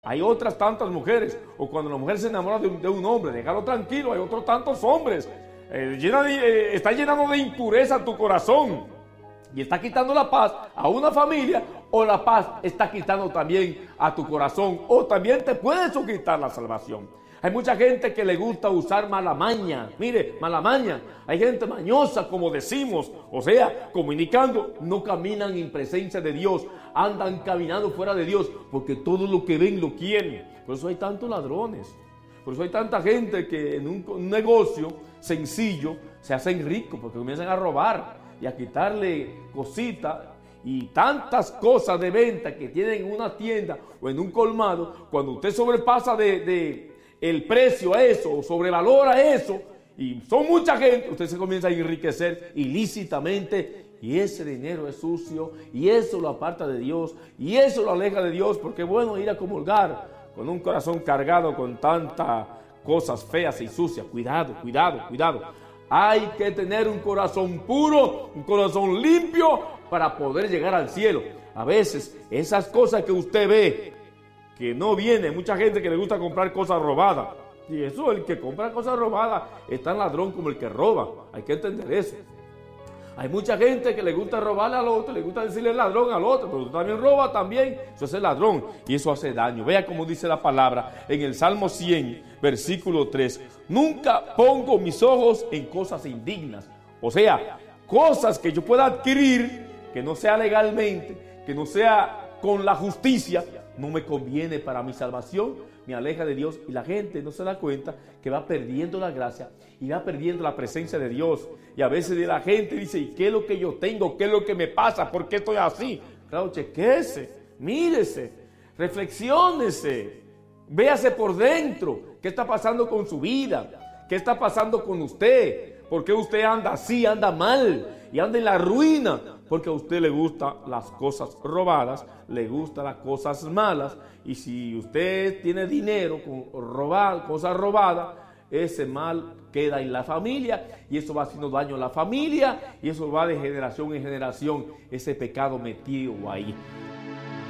Hay otras tantas mujeres, o cuando la mujer se enamora de un hombre, déjalo tranquilo, hay otros tantos hombres. Está llenando de impureza tu corazón y está quitando la paz a una familia, o la paz está quitando también a tu corazón, o también te puede quitar la salvación. Hay mucha gente que le gusta usar mala maña. Mire, mala maña. Hay gente mañosa, como decimos. O sea, comunicando, no caminan en presencia de Dios. Andan caminando fuera de Dios, porque todo lo que ven lo quieren. Por eso hay tantos ladrones. Por eso hay tanta gente que en un negocio sencillo se hacen ricos, porque comienzan a robar y a quitarle cositas y tantas cosas de venta que tienen en una tienda o en un colmado. Cuando usted sobrepasa el precio a eso, o sobrevalora eso, y son mucha gente, usted se comienza a enriquecer ilícitamente, y ese dinero es sucio, y eso lo aparta de Dios, y eso lo aleja de Dios, porque es bueno ir a comulgar con un corazón cargado con tantas cosas feas y sucias. Cuidado, cuidado, cuidado. Hay que tener un corazón puro, un corazón limpio, para poder llegar al cielo. A veces, esas cosas que usted ve, que no viene, mucha gente que le gusta comprar cosas robadas. Y eso, el que compra cosas robadas es tan ladrón como el que roba. Hay que entender eso. Hay mucha gente que le gusta robarle al otro, le gusta decirle ladrón al otro, pero tú también robas también. Eso es el ladrón y eso hace daño. Vea cómo dice la palabra en el Salmo 100, versículo 3. Nunca pongo mis ojos en cosas indignas. O sea, cosas que yo pueda adquirir, que no sea legalmente, que no sea con la justicia, no me conviene para mi salvación, me aleja de Dios, y la gente no se da cuenta que va perdiendo la gracia y va perdiendo la presencia de Dios. Y a veces la gente dice, ¿y qué es lo que yo tengo? ¿Qué es lo que me pasa? ¿Por qué estoy así? Claro, chequéese, mírese, reflexiónese, véase por dentro. ¿Qué está pasando con su vida? ¿Qué está pasando con usted? ¿Por qué usted anda así, anda mal y anda en la ruina? Porque a usted le gustan las cosas robadas, le gustan las cosas malas. Y si usted tiene dinero con robar, cosas robadas, ese mal queda en la familia, y eso va haciendo daño a la familia, y eso va de generación en generación, ese pecado metido ahí.